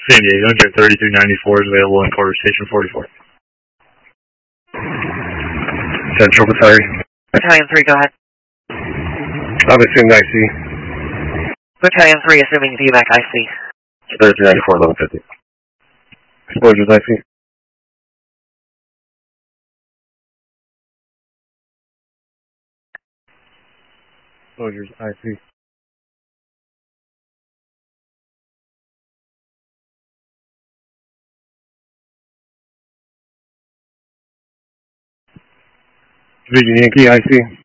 San Diego, engine 3294 is available in quarter station 44. Central Battalion. Battalion 3, go ahead. I'm assuming IC. Battalion 3, assuming VMAC IC. 3294, 1150. Exposures IC. Exposures IC. Division Yankee IC.